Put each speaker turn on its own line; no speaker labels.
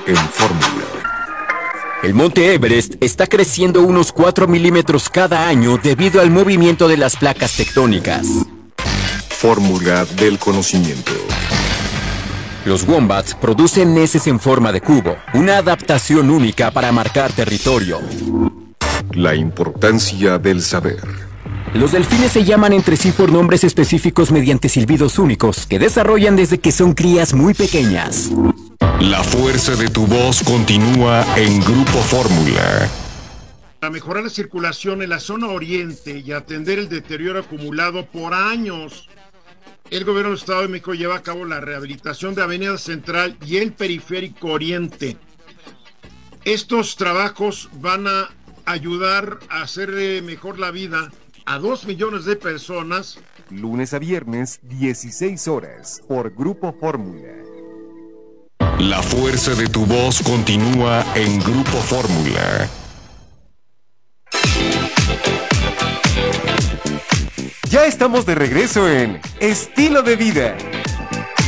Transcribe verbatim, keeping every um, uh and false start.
en Fórmula.
El monte Everest está creciendo unos cuatro milímetros cada año debido al movimiento de las placas tectónicas.
Fórmula del conocimiento.
Los wombats producen heces en forma de cubo, una adaptación única para marcar territorio.
La importancia del saber.
Los delfines se llaman entre sí por nombres específicos mediante silbidos únicos que desarrollan desde que son crías muy pequeñas.
La fuerza de tu voz continúa en Grupo Fórmula.
Para mejorar la circulación en la zona oriente y atender el deterioro acumulado por años, el gobierno del Estado de México lleva a cabo la rehabilitación de Avenida Central y el Periférico Oriente. Estos trabajos van a ayudar a hacer mejor la vida a dos millones de personas.
Lunes a viernes, dieciséis horas, por Grupo Fórmula.
La fuerza de tu voz continúa en Grupo Fórmula.
Ya estamos de regreso en Estilo de Vida.